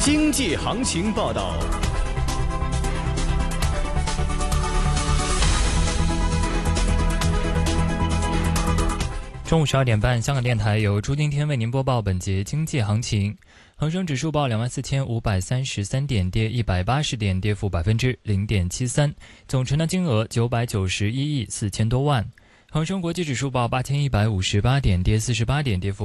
经济行情报道。 中午12点半，香港电台由朱丁天为您播报本节经济行情。恒生指数报24,533点，跌180点，跌幅0.73%，总成交金额991亿4千多万。恒生国际指数报8158点，跌48点，跌幅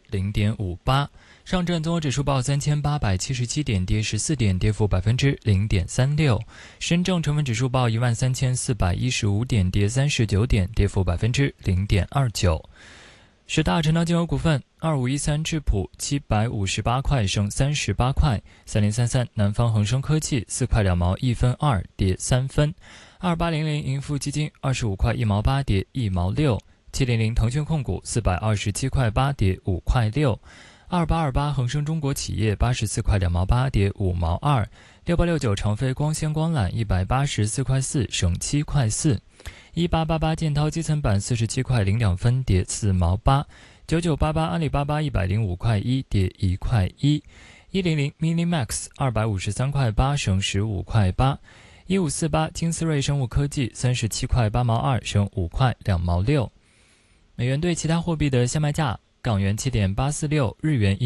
0.58%。上证综合指数报3877点，跌14点，跌幅0.36%。深证成分指数报13415点，跌39点，跌幅0.29%。十大成交金额股份：2513智普758块升38块，3033南方恒生科技4块2毛1分2，跌3分；2800盈富基金25块1毛8，跌1毛6；700腾讯控股427块8，跌5块6；2828恒生中国企业84块2毛8，跌5毛2；6869长飞光纤光缆184块4，升7块4；1888建滔基层板47块02分，跌4毛8；9988阿里巴巴105块1，跌1块1；100 Minimax 253块8，升15块8；1548金斯瑞生物科技37块8毛2，升5块2毛6。美元对其他货币的现卖价：港元7.846，日元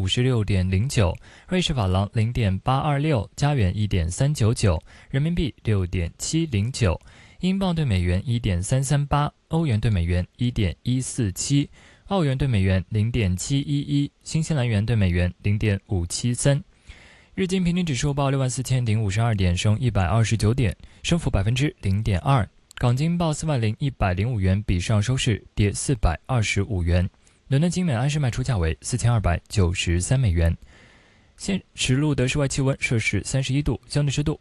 156.09，瑞士法郎0.826，加元1.399，人民币6.709，英镑对美元1.338，欧元对美元1.147，澳元对美元0.711，新西兰元对美元0.573。日经平均指数报64052点，升129点，升幅0.2%。港金报40105元，比上周市跌425元。伦敦金每安士卖出价为4293美元。现时录的室外气温摄氏31度，相对湿度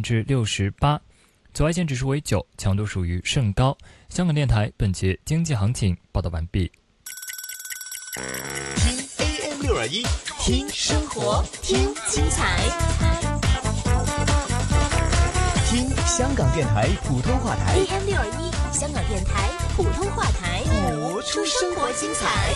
68%。紫外线指数为9，强度属于甚高。香港电台本节经济行情报道完毕。 听 AM621，听生活，听精彩，听香港电台普通话台 AM621，香港电台普通话台， 播出生活精彩。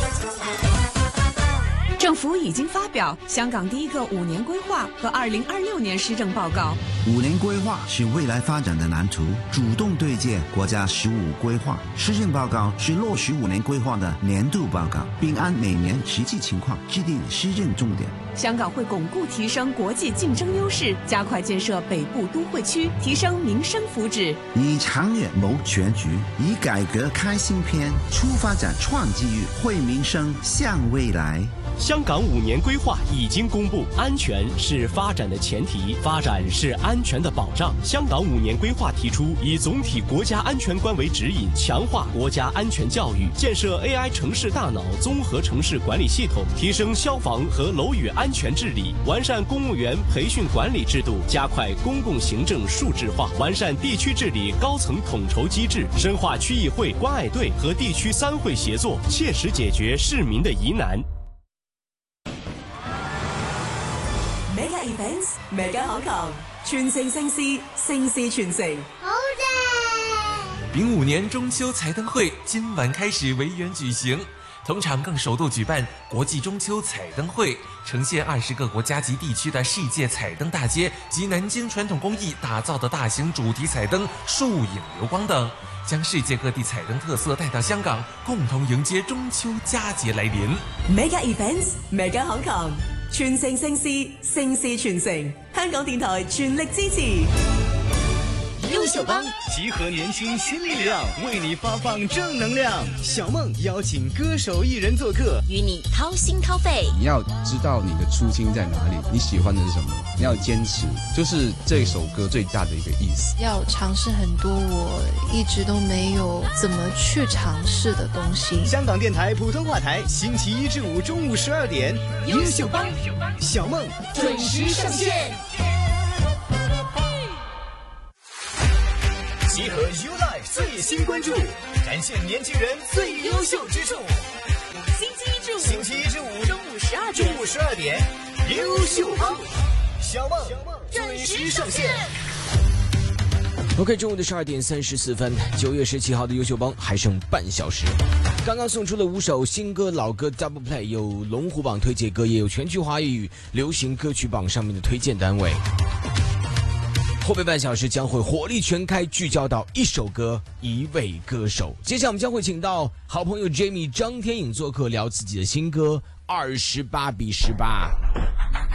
政府已经发表香港第一个5年规划和2026年施政报告。 5年规划是未来发展的蓝图，主动对接国家15规划。施政报告是落实5年规划的年度报告，并按每年实际情况制定施政重点。 香港会巩固提升国际竞争优势，加快建设北部都会区，提升民生福祉。 以长远谋全局，以改革开新篇，出发展创机遇，惠民生向未来。 香港5年规划已经公布，安全是发展的前提，发展是安全的保障。香港5年规划提出，以总体国家安全观为指引，强化国家安全教育，建设 AI 城市大脑综合城市管理系统，提升消防和楼宇安全治理，完善公务员培训管理制度，加快公共行政数字化，完善地区治理高层统筹机制，深化区议会关爱队和地区3会协作，切实解决市民的疑难。 Mega Events Mega Hong Kong， 全城盛事，盛事全城。 好正 ！05年中秋彩灯会今晚开始维园举行，同场更首度举办国际中秋彩灯会，呈现20个国家及地区的世界彩灯大街及南京传统工艺打造的大型主题彩灯、树影流光等，将世界各地彩灯特色带到香港，共同迎接中秋佳节来临。 Mega Events Mega Hong Kong， 全城盛事，盛事全城。香港電台全力支持。 優秀幫集合年輕新力量，為你發放正能量。小夢邀請歌手藝人做客， 與你掏心掏肺。 你要知道你的初心在哪裡，你喜歡的是什麼，你要堅持，就是這首歌最大的一個意思。 要嘗試很多我一直都沒有怎麼去嘗試的東西。 香港電台普通話台，星期1至5中午12點，優秀幫小夢準時上線。集合 YouLife 最新關注，展現年輕人最優秀之處。星期一至五中午12點，優秀幫小夢準時上線。OK， 中午的12點34分，9月17號的優秀幫還剩半小時。 刚刚送出了5首新歌老歌 Double Play， 有龙虎榜推荐歌，也有全球华语流行歌曲榜上面的推荐单位。后半小时将会火力全开，聚焦到一首歌一位歌手。接下来我们将会请到好朋友 Jamie 张天颖做客，聊自己的新歌28比18。